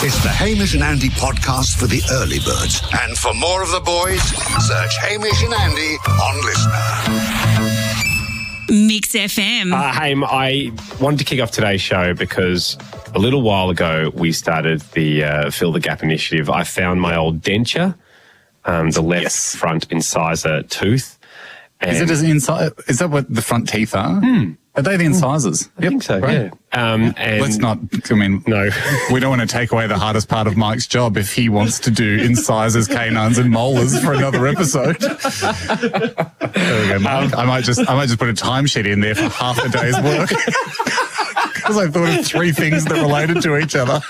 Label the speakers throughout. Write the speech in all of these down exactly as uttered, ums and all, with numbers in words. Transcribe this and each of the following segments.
Speaker 1: It's the Hamish and Andy podcast for the early birds. And for more of the boys, search Hamish and Andy on Listener.
Speaker 2: Mix F M.
Speaker 3: Uh, Haim, I wanted to kick off today's show because a little while ago we started the uh, Fill the Gap initiative. I found my old denture, um, the left
Speaker 4: Yes.
Speaker 3: front incisor tooth. And
Speaker 4: Is it as inside? Is that what the front teeth are?
Speaker 3: Hmm.
Speaker 4: Are they the incisors?
Speaker 3: I think so, yeah. Um, and
Speaker 4: Let's not, I mean,
Speaker 3: No.
Speaker 4: we don't want to take away the hardest part of Mike's job if he wants to do incisors, canines and molars for another episode. There we go, Mike. I might just, I might just put a timesheet in there for half a day's work. Because I thought of three things that related to each other.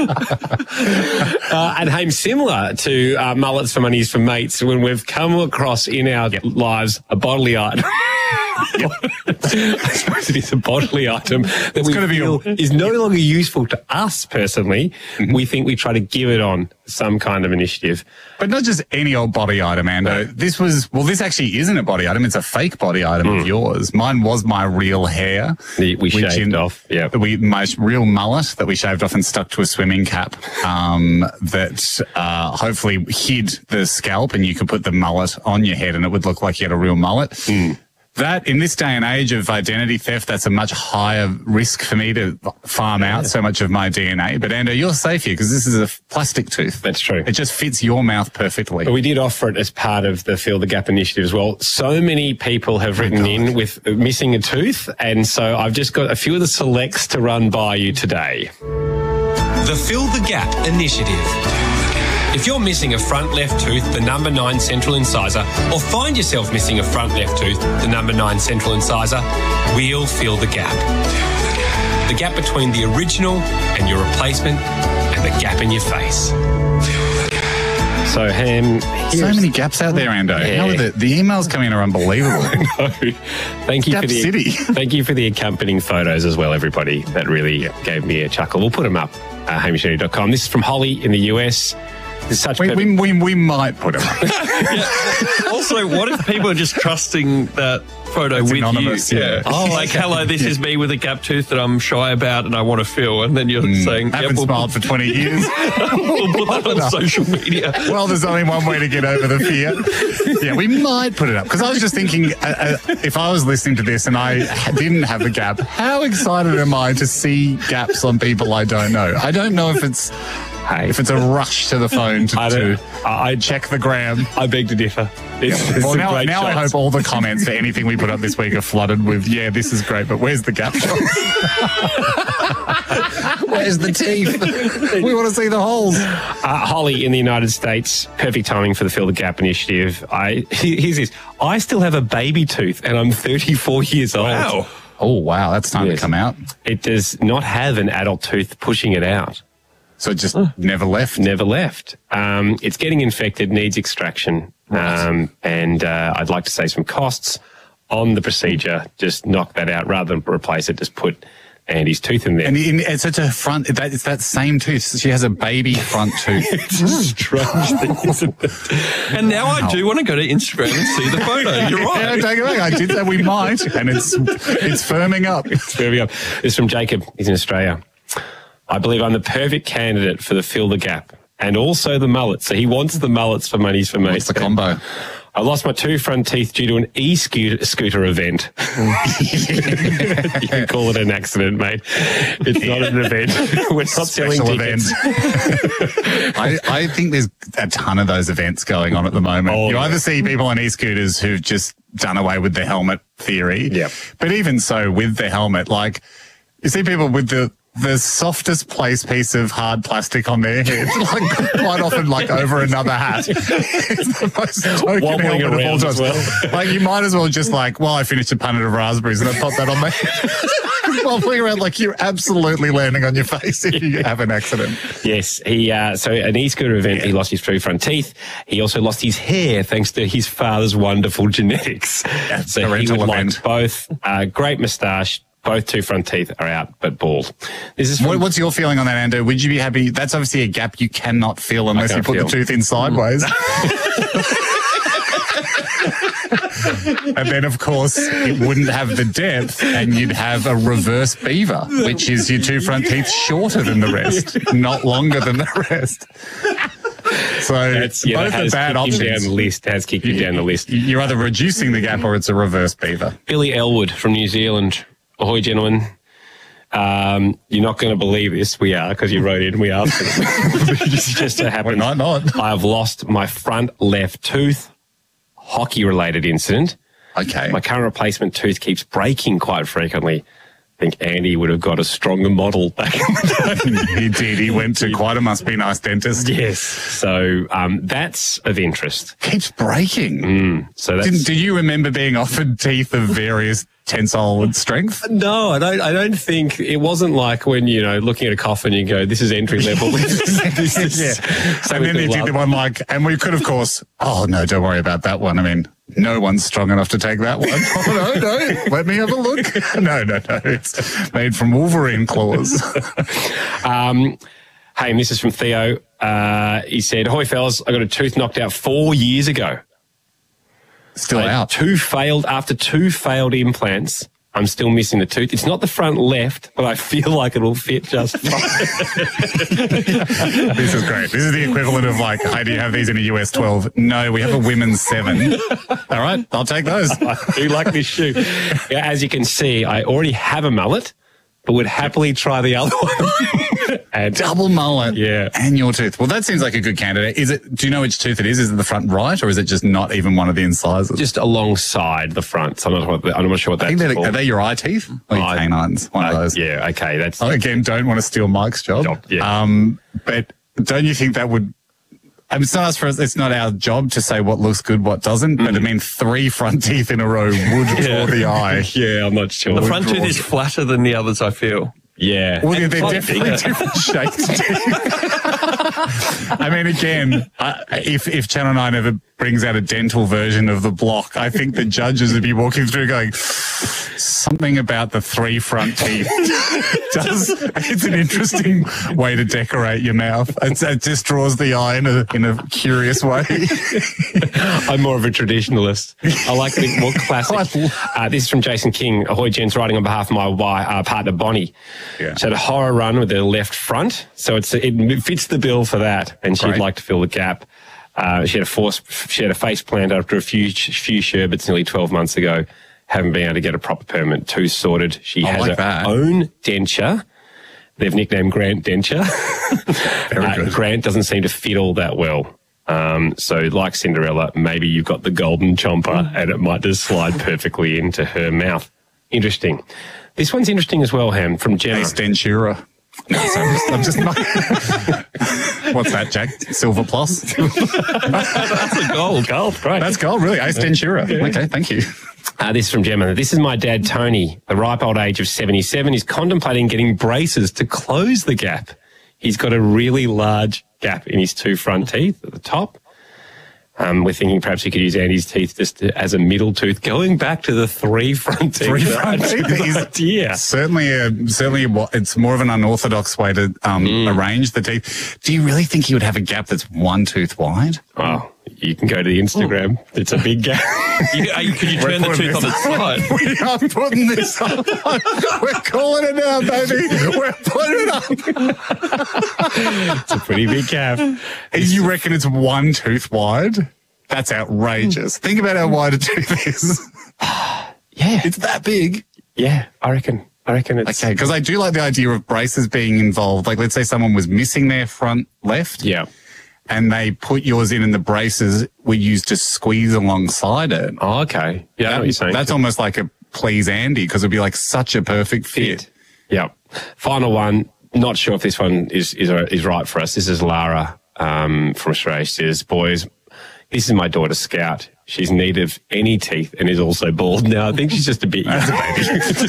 Speaker 3: Uh, and Haim, similar to uh, mullets for monies for mates, when we've come across in our lives a bodily item. I suppose it is a bodily item that
Speaker 4: It's
Speaker 3: we
Speaker 4: gotta be
Speaker 3: feel
Speaker 4: a-
Speaker 3: is no longer useful to us personally. Mm-hmm. We think we try to give it on some kind of initiative.
Speaker 4: But not just any old body item, Ando. This was, well, this actually isn't a body item. It's a fake body item
Speaker 3: Mm.
Speaker 4: of yours. Mine was my real hair.
Speaker 3: The- we
Speaker 4: which
Speaker 3: shaved off, yeah.
Speaker 4: We, my real mullet that we shaved off and stuck to a swimming cap um, that uh, hopefully hid the scalp, and you could put the mullet on your head and it would look like you had a real mullet.
Speaker 3: Mm.
Speaker 4: That, in this day and age of identity theft, that's a much higher risk for me to farm out so much of my D N A. But, Ando, you're safe here because this is a plastic tooth.
Speaker 3: That's true.
Speaker 4: It just fits your mouth perfectly.
Speaker 3: But we did offer it as part of the Fill the Gap initiative as well. So many people have written in with missing a tooth, and so I've just got a few of the selects to run by you today.
Speaker 5: The Fill the Gap initiative. If you're missing a front left tooth, the number nine central incisor, or find yourself missing a front left tooth, the number nine central incisor, we'll fill the gap. The gap between the original and your replacement, and the gap in your face.
Speaker 3: So, Ham,
Speaker 4: So many gaps out there, Ando.
Speaker 3: Yeah.
Speaker 4: How are the, the emails coming in are unbelievable.
Speaker 3: No. Thank you
Speaker 4: Gap
Speaker 3: for the
Speaker 4: City.
Speaker 3: thank you for the accompanying photos as well, everybody. That really gave me a chuckle. We'll put them up at hamish andy dot com. This is from Holly in the U S. It's such
Speaker 4: We,
Speaker 3: perfect-
Speaker 4: we, we, we might put them up.
Speaker 6: Also, what if people are just trusting that photo
Speaker 4: It's
Speaker 6: with
Speaker 4: anonymous,
Speaker 6: you?
Speaker 4: yeah.
Speaker 6: Oh, like, hello, this is me with a gap tooth that I'm shy about and I want to fill. And then you're saying,
Speaker 4: I haven't
Speaker 6: we'll,
Speaker 4: smiled for twenty years.
Speaker 6: we'll put that on social media.
Speaker 4: Well, there's only one way to get over the fear. Yeah, we might put it up. Because I was just thinking, uh, uh, if I was listening to this and I ha- didn't have a gap, how excited am I to see gaps on people I don't know? I don't know if it's
Speaker 3: Hey.
Speaker 4: if it's a rush to the phone to,
Speaker 3: I
Speaker 4: to
Speaker 3: don't- I
Speaker 4: check the gram.
Speaker 3: I beg to differ. It's, it's
Speaker 4: Well,
Speaker 3: some
Speaker 4: now,
Speaker 3: great
Speaker 4: now I
Speaker 3: shots.
Speaker 4: hope all the comments for anything we put up this week are flooded with, yeah, this is great, but where's the gap shots? Where's the teeth? We want to see the holes.
Speaker 3: Uh, Holly in the United States, perfect timing for the Fill the Gap initiative. I Here's this. I still have a baby tooth and I'm thirty-four years old.
Speaker 6: Wow.
Speaker 4: Oh, wow, that's time
Speaker 3: Yes.
Speaker 4: to come out.
Speaker 3: It does not have an adult tooth pushing it out.
Speaker 4: So it just never left.
Speaker 3: Never left. Um, it's getting infected, needs extraction. Um, and uh, I'd like to say some costs on the procedure. Just knock that out rather than replace it. Just put Andy's tooth in there.
Speaker 4: And in, it's such a front, that, it's that same tooth. She has a baby front tooth.
Speaker 3: It's a strange thing, isn't it?
Speaker 6: And now I do want to go to Instagram and see the photo. You're
Speaker 4: Yeah,
Speaker 6: right.
Speaker 4: take it back. I did say we might, and it's it's firming up.
Speaker 3: There we go. This is from Jacob. He's in Australia. I believe I'm the perfect candidate for the Fill the Gap and also the mullet. So he wants the mullets for monies for mates.
Speaker 4: What's the combo?
Speaker 3: I lost my two front teeth due to an e-scooter scooter event. You can call it an accident, mate. It's not an event. We're not selling
Speaker 4: Special
Speaker 3: tickets.
Speaker 4: event. I, I think there's a ton of those events going on at the moment.
Speaker 3: Oh,
Speaker 4: you
Speaker 3: yeah.
Speaker 4: either see people on e-scooters who've just done away with the helmet theory.
Speaker 3: Yep.
Speaker 4: But even so, with the helmet, like, you see people with the the softest place piece of hard plastic on their head, like quite often like over another hat. It's the most token
Speaker 3: Wobbling
Speaker 4: helmet of all
Speaker 3: around
Speaker 4: time.
Speaker 3: as well.
Speaker 4: Like, you might as well just like, well, I finished a punnet of raspberries and I popped that on my head. Wobbling around like you're absolutely landing on your face if you have an accident.
Speaker 3: Yes, he uh, so an e-scooter event, he lost his two front teeth. He also lost his hair thanks to his father's wonderful genetics. So he
Speaker 4: parental
Speaker 3: would
Speaker 4: event.
Speaker 3: like both. Uh, great moustache. Both two front teeth are out, but bald. This is from,
Speaker 4: What, what's your feeling on that, Ando? Would you be happy? That's obviously a gap you cannot fill unless you
Speaker 3: can't
Speaker 4: put
Speaker 3: feel.
Speaker 4: the tooth in sideways. And then, of course, it wouldn't have the depth, and you'd have a reverse beaver, which is your two front teeth shorter than the rest, not longer than the rest. So
Speaker 3: That's, yeah,
Speaker 4: both
Speaker 3: that
Speaker 4: are
Speaker 3: has
Speaker 4: bad
Speaker 3: kicked you down
Speaker 4: options.
Speaker 3: the list. Has kicked you down the list.
Speaker 4: You're either reducing the gap or it's a reverse beaver.
Speaker 3: Billy Elwood from New Zealand. Ahoy, gentlemen. Um, you're not going to believe this. We are, because you wrote in. We asked it. This just so happens.
Speaker 4: Might not.
Speaker 3: I have lost my front left tooth. Hockey-related incident.
Speaker 4: Okay.
Speaker 3: My current replacement tooth keeps breaking quite frequently. I think Andy would have got a stronger model back in the day.
Speaker 4: He did. He went to quite a must be nice dentist.
Speaker 3: Yes. So um, that's of interest.
Speaker 4: Keeps breaking.
Speaker 3: Mm, so that's...
Speaker 4: Did, did you remember being offered teeth of various tensile and strength?
Speaker 3: No, I don't. I don't think it wasn't like when you know looking at a coffin, you go, "This is entry level." This is
Speaker 4: Yeah.
Speaker 3: so
Speaker 4: And then
Speaker 3: we
Speaker 4: he
Speaker 3: could
Speaker 4: did
Speaker 3: love-
Speaker 4: the one like, and we could, of course, oh, no, don't worry about that one. I mean, no one's strong enough to take that one. Oh, no, no, let me have a look. No, no, no. It's made from Wolverine claws.
Speaker 3: Um, hey, and this is from Theo. Uh, he said, "Ahoy, fellas! I got a tooth knocked out four years ago.
Speaker 4: Still
Speaker 3: I-
Speaker 4: out.
Speaker 3: Two failed after two failed implants. I'm still missing the tooth. It's not the front left, but I feel like it'll fit just fine."
Speaker 4: This is great. This is the equivalent of like, hey, do you have these in a U S twelve? No, we have a women's seven. All right, I'll take those.
Speaker 3: I do like this shoe. Yeah, as you can see, I already have a mullet, but would happily try the other one. And
Speaker 4: Double mullet.
Speaker 3: Yeah.
Speaker 4: And your tooth. Well, that seems like a good candidate. Is it, do you know which tooth it is? Is it the front right or is it just not even one of the incisors?
Speaker 3: just alongside the front. So I'm not, what the- I'm not sure what
Speaker 4: I think
Speaker 3: that's
Speaker 4: they're,
Speaker 3: called.
Speaker 4: are they your eye teeth? Or your
Speaker 3: Eye-
Speaker 4: canines? One of
Speaker 3: Uh,
Speaker 4: those.
Speaker 3: yeah, okay. That's
Speaker 4: Oh, again, don't want to steal Mike's job.
Speaker 3: Job, yeah.
Speaker 4: Um, but don't you think that would, I mean, it's not us for us, it's not our job to say what looks good, what doesn't, but I mean, three front teeth in a row would draw the eye.
Speaker 3: yeah, I'm not sure.
Speaker 6: The front
Speaker 4: draw-
Speaker 6: tooth is flatter than the others, I feel.
Speaker 3: yeah.
Speaker 4: Well, yeah,
Speaker 3: And
Speaker 4: they're
Speaker 3: slightly
Speaker 4: definitely
Speaker 3: bigger.
Speaker 4: different shapes. I mean, again, I, if if Channel nine ever brings out a dental version of the block, I think the judges would be walking through going, something about the three front teeth does. It's an interesting way to decorate your mouth. It's, it just draws the eye in a in a curious way.
Speaker 3: I'm more of a traditionalist. I like it more classic. Uh, this is from Jason King. Ahoy, gents, writing on behalf of my wife, uh, partner, Bonnie.
Speaker 4: Yeah.
Speaker 3: She had a horror run with her left front, so it's it fits the bill for that, and she'd
Speaker 4: Great.
Speaker 3: like to fill the gap. Uh, she had a force, she had a face plant after a few few sherbets nearly twelve months ago. Haven't been able to get a proper permanent tooth sorted. She
Speaker 4: I
Speaker 3: has
Speaker 4: like
Speaker 3: her
Speaker 4: that.
Speaker 3: own denture. They've nicknamed Grant Denture.
Speaker 4: Very
Speaker 3: Uh,
Speaker 4: good.
Speaker 3: Grant doesn't seem to fit all that well. Um, so like Cinderella, maybe you've got the golden chomper and it might just slide perfectly into her mouth. Interesting. This one's interesting as well, Ham, from Gemma.
Speaker 4: Ace Dentura. No, sorry, I'm just, I'm just not. What's that, Jack? Silver plus?
Speaker 6: That's a gold.
Speaker 3: Gold, great.
Speaker 4: That's gold, really. Ace Dentura. Okay, thank you.
Speaker 3: Uh, this is from Gemma. This is my dad, Tony. The ripe old age of seventy-seven is contemplating getting braces to close the gap. He's got a really large gap in his two front teeth at the top. Um, we're thinking perhaps he could use Andy's teeth just to, as a middle tooth, going back to the three front teeth.
Speaker 4: Three front
Speaker 3: That's a
Speaker 4: teeth
Speaker 3: good
Speaker 4: is-
Speaker 3: idea.
Speaker 4: Certainly, a, certainly, a, it's more of an unorthodox way to um, arrange the teeth. Do you really think he would have a gap that's one tooth wide?
Speaker 3: Oh, you can go to the Instagram. It's a big gap.
Speaker 6: You, uh, you- could you turn the
Speaker 4: putting
Speaker 6: tooth on
Speaker 4: this-
Speaker 6: its side?
Speaker 4: We are putting this up. We're calling it now, baby. We're putting it up.
Speaker 3: It's a pretty big gap.
Speaker 4: And you reckon it's one tooth wide? That's outrageous. Think about how wide a tooth is.
Speaker 3: Yeah.
Speaker 4: It's that big.
Speaker 3: Yeah, I reckon. I reckon it's...
Speaker 4: Okay, because I do like the idea of braces being involved. Like, let's say someone was missing their front left.
Speaker 3: Yeah.
Speaker 4: And they put yours in and the braces were used to squeeze alongside it.
Speaker 3: Oh, okay. Yeah, I know what you're saying.
Speaker 4: That's almost like a please Andy because it'd be like such a perfect fit.
Speaker 3: Yeah. Final one. Not sure if this one is is, is right for us. This is Lara um, from Australia. She says, boys, this is my daughter, Scout. She's in need of any teeth and is also bald. Now, I think she's just a bit young. It's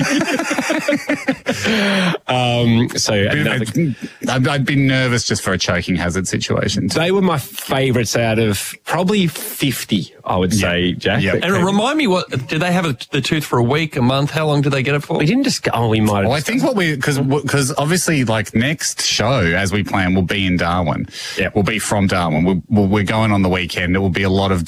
Speaker 3: a baby. um, so another,
Speaker 4: I'd, I'd be nervous just for a choking hazard situation. too.
Speaker 3: they were my favourites out of probably fifty, I would say, Jack.
Speaker 4: Yeah.
Speaker 6: And remind me, what did they have a, the tooth for a week, a month? How long did they get it for?
Speaker 3: We didn't just go, oh, we might have.
Speaker 4: Well, I think what we, because because obviously, like, next show, as we plan, will be in Darwin.
Speaker 3: Yep.
Speaker 4: We'll be from Darwin. We'll, we'll, we're going on the weekend. It will be a lot of Darwin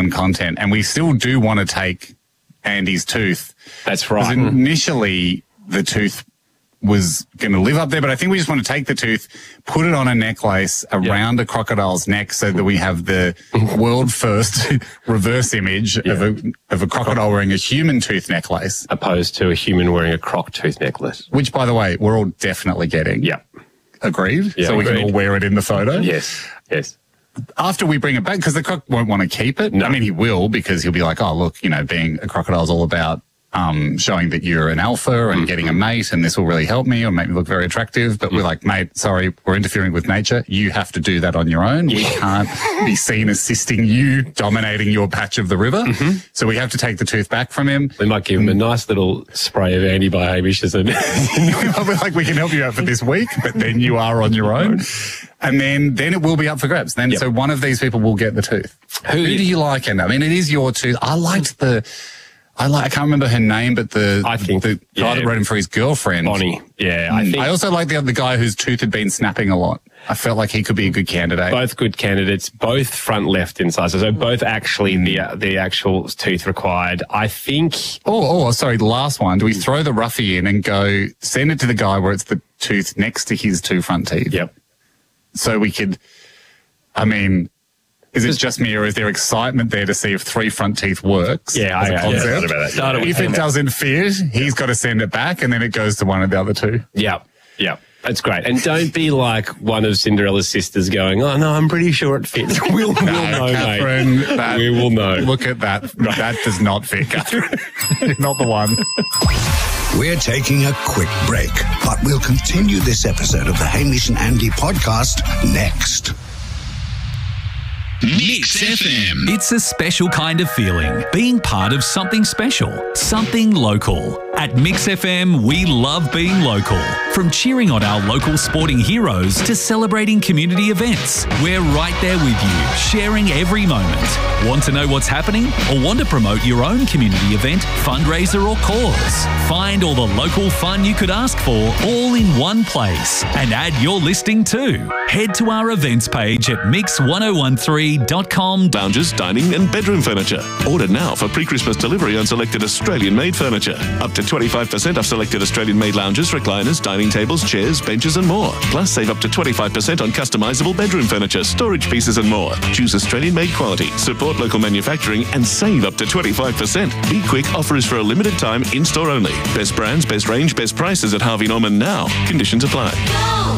Speaker 4: some content, and we still do want to take Andy's tooth.
Speaker 3: That's
Speaker 4: 'Cause
Speaker 3: right.
Speaker 4: initially, the tooth was going to live up there, but I think we just want to take the tooth, put it on a necklace around a crocodile's neck so that we have the world first reverse image of a of a crocodile wearing a human tooth necklace,
Speaker 3: Opposed to a human wearing a croc tooth necklace.
Speaker 4: which, by the way, we're all definitely getting.
Speaker 3: Yeah.
Speaker 4: Agreed?
Speaker 3: Yeah,
Speaker 4: so we can
Speaker 3: agreed.
Speaker 4: all wear it in the photo?
Speaker 3: Yes. Yes.
Speaker 4: After we bring it back, because the croc won't want to keep it.
Speaker 3: No.
Speaker 4: I mean, he will, because he'll be like, oh, look, you know, being a crocodile is all about um, showing that you're an alpha and getting a mate, and this will really help me or make me look very attractive. But we're like, mate, sorry, we're interfering with nature. You have to do that on your own. We can't be seen assisting you dominating your patch of the river. So we have to take the tooth back from him.
Speaker 3: We might give him a nice little spray of Andy by Hamish as a...
Speaker 4: We're like, we can help you out for this week, but then you are on your own. And then, then it will be up for grabs. Then,
Speaker 3: Yep.
Speaker 4: so one of these people will get the tooth. Who,
Speaker 3: Who-
Speaker 4: do you like? And I mean, it is your tooth. I liked the, I like, I can't remember her name, but the,
Speaker 3: I think,
Speaker 4: the guy
Speaker 3: yeah.
Speaker 4: that wrote him for his girlfriend.
Speaker 3: Bonnie. Yeah, I think
Speaker 4: I also like the other guy whose tooth had been snapping a lot. I felt like he could be a good candidate.
Speaker 3: both good candidates, both front left incisors, so both actually the the actual tooth required. I think
Speaker 4: Oh, oh, sorry, the last one. Do we throw the roughie in and go send it to the guy where it's the tooth next to his two front teeth?
Speaker 3: Yep.
Speaker 4: So we could, I mean, is it just me or is there excitement there to see if three front teeth works?
Speaker 3: Yeah,
Speaker 4: as a
Speaker 3: I- I
Speaker 4: concept?
Speaker 3: thought about that.
Speaker 6: Started with
Speaker 4: If it doesn't fit, he's got to send it back and then it goes to one of the other two.
Speaker 3: Yeah, yeah. That's great. And don't be like one of Cinderella's sisters going, oh, no, I'm pretty sure it fits. We'll, we'll know,
Speaker 4: Catherine,
Speaker 3: mate.
Speaker 4: that-
Speaker 3: we will know.
Speaker 4: Look at that. That does not fit, Catherine. You're not the one.
Speaker 1: We're taking a quick break, but we'll continue this episode of the Hamish and Andy podcast next.
Speaker 2: Mix F M. It's a special kind of feeling, being part of something special, something local. At Mix F M, we love being local. From cheering on our local sporting heroes to celebrating community events, we're right there with you, sharing every moment. Want to know what's happening or want to promote your own community event, fundraiser or cause? Find all the local fun you could ask for all in one place and add your listing too. Head to our events page at mix ten thirteen dot com.
Speaker 7: Lounges, dining and bedroom furniture. Order now for pre-Christmas delivery on selected Australian-made furniture. Up to twenty-five percent off selected Australian-made lounges, recliners, dining tables, chairs, benches and more. Plus save up to twenty-five percent on customisable bedroom furniture, storage pieces and more. Choose Australian-made quality, support local manufacturing and save up to twenty-five percent. Be quick, offer is for a limited time, in-store only. Best brands, best range, best prices at Harvey Norman now. Conditions apply.